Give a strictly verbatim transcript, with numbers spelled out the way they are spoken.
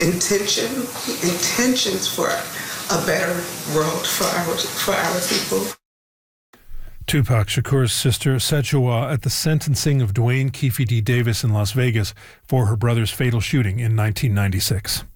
intention, intentions for a better world for our for our people. Tupac Shakur's sister said Joa at the sentencing of Dwayne Keefe D. Davis in Las Vegas for her brother's fatal shooting in nineteen ninety-six.